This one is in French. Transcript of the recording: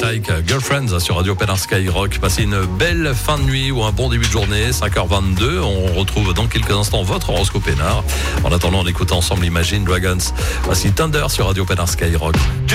Tyke Girlfriends sur Radio Pénin Skyrock. Passez une belle fin de nuit ou un bon début de journée, 5h22. On retrouve dans quelques instants votre horoscope Pénin. En attendant, on écoute ensemble Imagine Dragons. Voici Thunder sur Radio Pénin Skyrock.